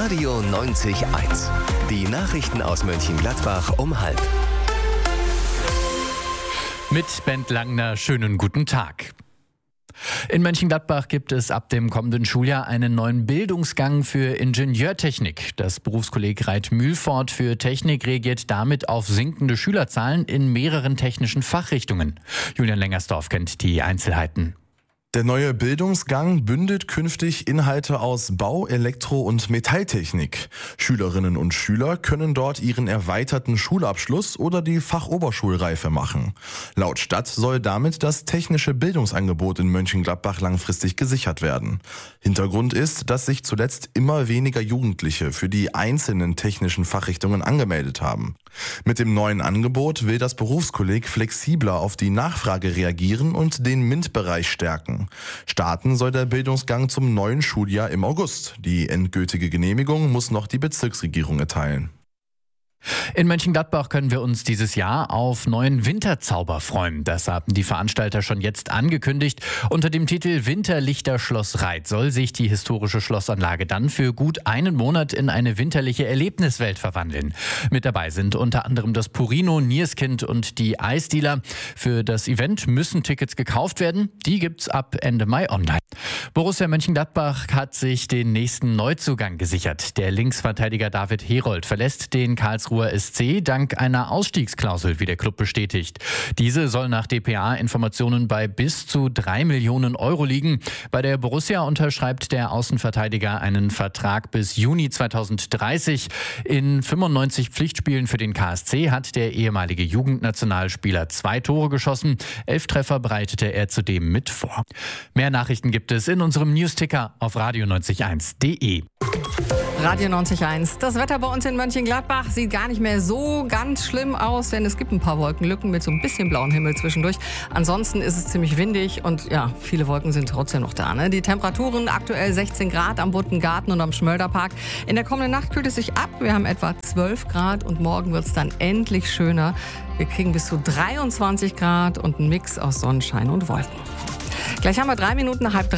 Radio 90.1. Die Nachrichten aus Mönchengladbach um 12:30. Mit Bent Langner, schönen guten Tag. In Mönchengladbach gibt es ab dem kommenden Schuljahr einen neuen Bildungsgang für Ingenieurtechnik. Das Berufskolleg Reit-Mühlfort für Technik reagiert damit auf sinkende Schülerzahlen in mehreren technischen Fachrichtungen. Julian Lengersdorf kennt die Einzelheiten. Der neue Bildungsgang bündelt künftig Inhalte aus Bau-, Elektro- und Metalltechnik. Schülerinnen und Schüler können dort ihren erweiterten Schulabschluss oder die Fachoberschulreife machen. Laut Stadt soll damit das technische Bildungsangebot in Mönchengladbach langfristig gesichert werden. Hintergrund ist, dass sich zuletzt immer weniger Jugendliche für die einzelnen technischen Fachrichtungen angemeldet haben. Mit dem neuen Angebot will das Berufskolleg flexibler auf die Nachfrage reagieren und den MINT-Bereich stärken. Starten soll der Bildungsgang zum neuen Schuljahr im August. Die endgültige Genehmigung muss noch die Bezirksregierung erteilen. In Mönchengladbach können wir uns dieses Jahr auf neuen Winterzauber freuen. Das haben die Veranstalter schon jetzt angekündigt. Unter dem Titel Winterlichter Schloss Reit soll sich die historische Schlossanlage dann für gut einen Monat in eine winterliche Erlebniswelt verwandeln. Mit dabei sind unter anderem das Purino, Nierskind und die Eisdealer. Für das Event müssen Tickets gekauft werden. Die gibt's ab Ende Mai online. Borussia Mönchengladbach hat sich den nächsten Neuzugang gesichert. Der Linksverteidiger David Herold verlässt den Karlsruher SC dank einer Ausstiegsklausel, wie der Club bestätigt. Diese soll nach dpa-Informationen bei bis zu 3 Millionen Euro liegen. Bei der Borussia unterschreibt der Außenverteidiger einen Vertrag bis Juni 2030. In 95 Pflichtspielen für den KSC hat der ehemalige Jugendnationalspieler 2 Tore geschossen. 11 Treffer bereitete er zudem mit vor. Mehr Nachrichten gibt es in unserem Newsticker auf radio901.de. Radio 90.1. Das Wetter bei uns in Mönchengladbach sieht gar nicht mehr so ganz schlimm aus, denn es gibt ein paar Wolkenlücken mit so ein bisschen blauem Himmel zwischendurch. Ansonsten ist es ziemlich windig und ja, viele Wolken sind trotzdem noch da. Ne? Die Temperaturen aktuell 16 Grad am Buttengarten und am Schmölderpark. In der kommenden Nacht kühlt es sich ab. Wir haben etwa 12 Grad und morgen wird es dann endlich schöner. Wir kriegen bis zu 23 Grad und einen Mix aus Sonnenschein und Wolken. Gleich haben wir 3 Minuten, 2:30.